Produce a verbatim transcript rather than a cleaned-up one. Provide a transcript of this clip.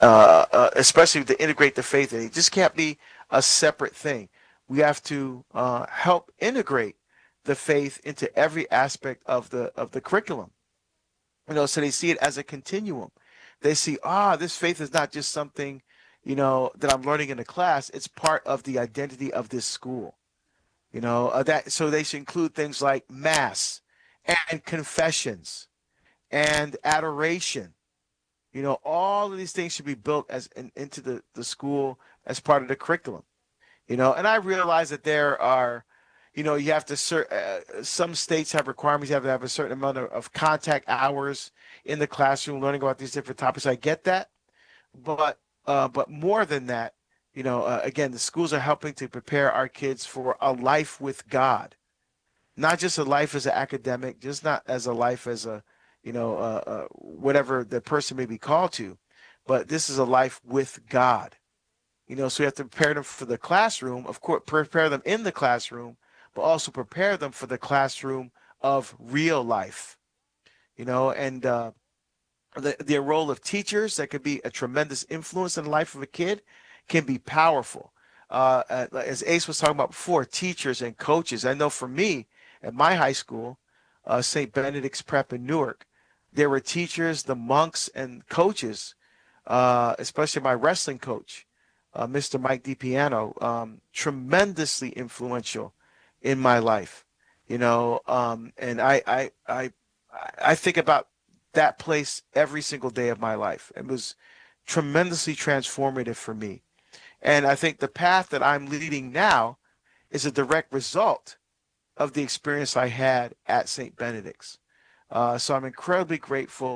uh, uh, especially to integrate the faith. And it just can't be a separate thing. We have to uh, help integrate the faith into every aspect of the of the curriculum. You know, so they see it as a continuum. They see, ah, this faith is not just something, you know, that I'm learning in a class. It's part of the identity of this school. You know, uh, that so they should include things like mass and confessions and adoration. You know, all of these things should be built as in, into the, the school as part of the curriculum. You know, and I realize that there are, you know, you have to cer- uh, some states have requirements. You have to have a certain amount of, of contact hours in the classroom learning about these different topics. I get that, but uh, but more than that, you know, uh, again, the schools are helping to prepare our kids for a life with God, not just a life as an academic, just not as a life as a, you know, uh, uh, whatever the person may be called to, but this is a life with God. You know, so we have to prepare them for the classroom, of course, prepare them in the classroom, but also prepare them for the classroom of real life. You know, and uh, the the role of teachers that could be a tremendous influence in the life of a kid can be powerful. Uh, uh, as Ace was talking about before, teachers and coaches. I know for me at my high school, uh, Saint Benedict's Prep in Newark, there were teachers, the monks, and coaches, uh, especially my wrestling coach, uh, Mister Mike DiPiano, um, tremendously influential in my life. You know, um, and I, I, I, I think about that place every single day of my life. It was tremendously transformative for me. And I think the path that I'm leading now is a direct result of the experience I had at Saint Benedict's. Uh, so I'm incredibly grateful